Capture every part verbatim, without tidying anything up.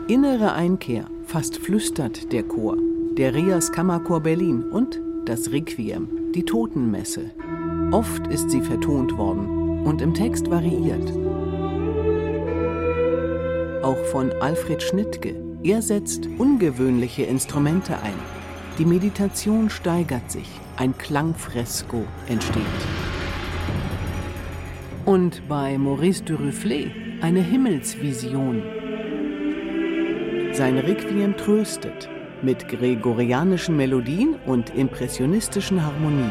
Innere Einkehr, fast flüstert der Chor, der Rias Kammerchor Berlin und das Requiem, die Totenmesse. Oft ist sie vertont worden und im Text variiert. Auch von Alfred Schnittke. Er setzt ungewöhnliche Instrumente ein. Die Meditation steigert sich, ein Klangfresko entsteht. Und bei Maurice Duruflé eine Himmelsvision. Sein Requiem tröstet mit gregorianischen Melodien und impressionistischen Harmonien.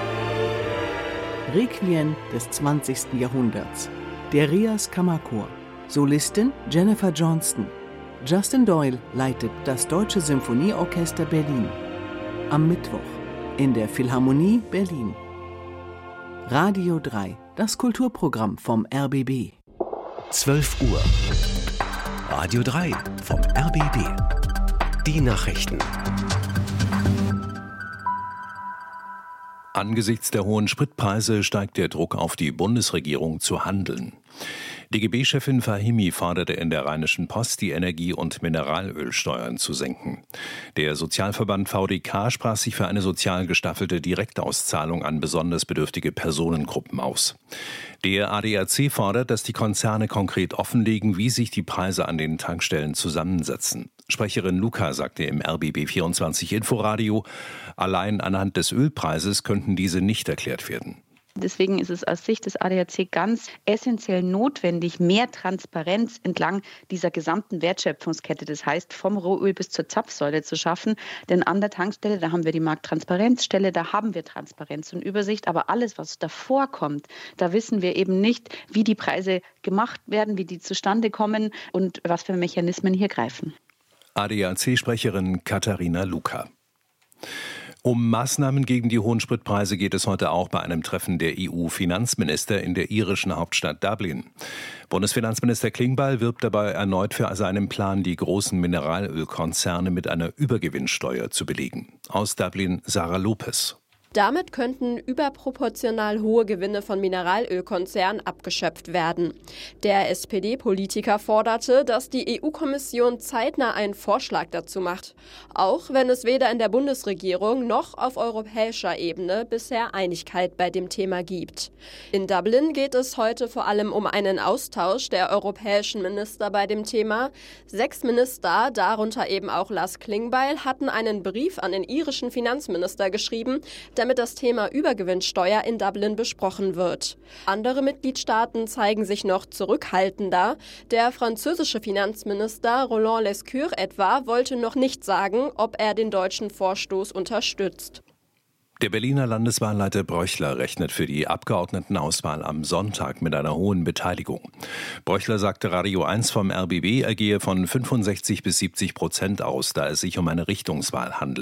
Requiem des zwanzigsten Jahrhunderts. Der Rias Kammerchor. Solistin Jennifer Johnston. Justin Doyle leitet das Deutsche Symphonieorchester Berlin. Am Mittwoch in der Philharmonie Berlin. Radio drei, das Kulturprogramm vom R B B. zwölf Uhr. Radio drei vom R B B. Die Nachrichten. Angesichts der hohen Spritpreise steigt der Druck auf die Bundesregierung zu handeln. D G B-Chefin Fahimi forderte in der Rheinischen Post, die Energie- und Mineralölsteuern zu senken. Der Sozialverband V D K sprach sich für eine sozial gestaffelte Direktauszahlung an besonders bedürftige Personengruppen aus. Der A D A C fordert, dass die Konzerne konkret offenlegen, wie sich die Preise an den Tankstellen zusammensetzen. Sprecherin Luca sagte im R B B vierundzwanzig Inforadio, allein anhand des Ölpreises könnten diese nicht erklärt werden. Deswegen ist es aus Sicht des A D A C ganz essentiell notwendig, mehr Transparenz entlang dieser gesamten Wertschöpfungskette, das heißt vom Rohöl bis zur Zapfsäule zu schaffen. Denn an der Tankstelle, da haben wir die Markttransparenzstelle, da haben wir Transparenz und Übersicht. Aber alles, was davor kommt, da wissen wir eben nicht, wie die Preise gemacht werden, wie die zustande kommen und was für Mechanismen hier greifen. A D A C-Sprecherin Katharina Luca. Um Maßnahmen gegen die hohen Spritpreise geht es heute auch bei einem Treffen der E U-Finanzminister in der irischen Hauptstadt Dublin. Bundesfinanzminister Klingbeil wirbt dabei erneut für seinen Plan, die großen Mineralölkonzerne mit einer Übergewinnsteuer zu belegen. Aus Dublin Sarah Lopez. Damit könnten überproportional hohe Gewinne von Mineralölkonzernen abgeschöpft werden. Der S P D-Politiker forderte, dass die E U-Kommission zeitnah einen Vorschlag dazu macht, auch wenn es weder in der Bundesregierung noch auf europäischer Ebene bisher Einigkeit bei dem Thema gibt. In Dublin geht es heute vor allem um einen Austausch der europäischen Minister bei dem Thema. Sechs Minister, darunter eben auch Lars Klingbeil, hatten einen Brief an den irischen Finanzminister geschrieben, damit das Thema Übergewinnsteuer in Dublin besprochen wird. Andere Mitgliedstaaten zeigen sich noch zurückhaltender. Der französische Finanzminister Roland Lescure etwa wollte noch nicht sagen, ob er den deutschen Vorstoß unterstützt. Der Berliner Landeswahlleiter Bröchler rechnet für die Abgeordnetenauswahl am Sonntag mit einer hohen Beteiligung. Bröchler sagte Radio eins vom R B B, er gehe von fünfundsechzig bis siebzig Prozent aus, da es sich um eine Richtungswahl handelt.